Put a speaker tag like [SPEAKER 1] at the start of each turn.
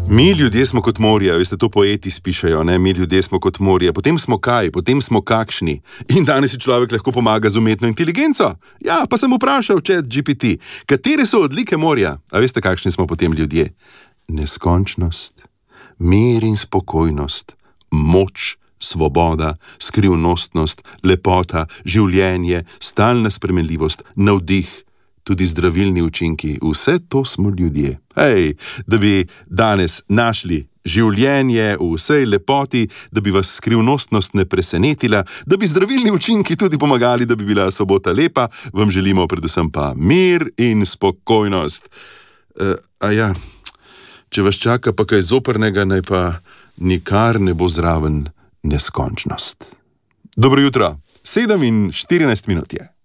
[SPEAKER 1] Mi ljudje smo kot morja, veste, to poeti spišajo, ne? Mi ljudje smo kot morja, potem smo kaj, potem smo kakšni. In danes si človek lahko pomaga z umetno inteligenco. Ja, pa sem vprašal ChatGPT, katere so odlike morja? A veste, kakšni smo potem ljudje? Neskončnost, mir in spokojnost, moč, svoboda, skrivnostnost, lepota, življenje, stalna spremenljivost, navdih, tudi zdravilni učinki, vse to smo ljudje. Hej, da bi danes našli življenje v vsej lepoti, da bi vas skrivnostnost ne presenetila, da bi zdravilni učinki tudi pomagali, da bi bila sobota lepa, vam želimo predvsem pa mir in spokojnost. Če vas čaka pa kaj zoprnega, naj pa nikar ne bo zraven neskončnost. Dobro jutro, 7:14 je.